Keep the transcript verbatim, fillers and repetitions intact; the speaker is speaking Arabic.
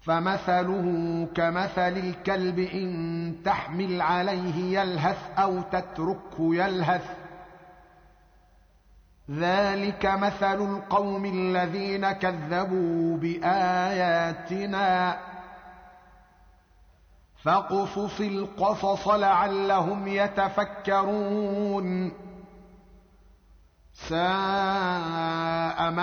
فمثله كمثل الكلب إن تحمل عليه يلهث أو تتركه يلهث ذلك مثل القوم الذين كذبوا بآياتنا فاقصص القصص لعلهم يتفكرون ساء ما